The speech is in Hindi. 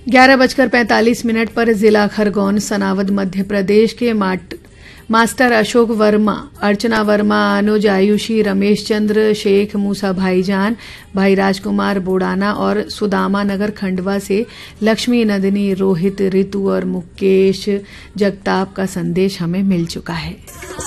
11:45 पर जिला खरगोन सनावद मध्य प्रदेश के मास्टर अशोक वर्मा, अर्चना वर्मा, अनुज आयुषी, रमेश चंद्र शेख, मूसा भाईजान, भाई राजकुमार बोडाना और सुदामा नगर खंडवा से लक्ष्मी नंदिनी, रोहित, रितु और मुकेश जगताप का संदेश हमें मिल चुका है।